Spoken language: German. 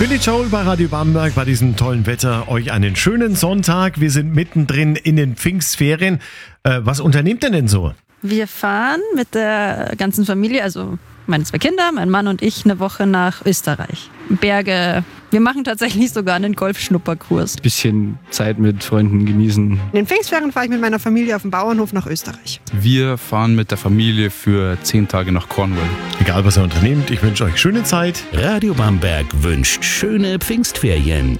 Billy Joel bei Radio Bamberg bei diesem tollen Wetter. Euch einen schönen Sonntag. Wir sind mittendrin in den Pfingstferien. Was unternehmt ihr denn so? Wir fahren mit der ganzen Familie, also meine 2 Kinder, mein Mann und ich, eine Woche nach Österreich. Berge. Wir machen tatsächlich sogar einen Golfschnupperkurs. Bisschen Zeit mit Freunden genießen. In den Pfingstferien fahre ich mit meiner Familie auf dem Bauernhof nach Österreich. Wir fahren mit der Familie für 10 Tage nach Cornwall. Egal was ihr unternehmt, ich wünsche euch schöne Zeit. Radio Bamberg wünscht schöne Pfingstferien.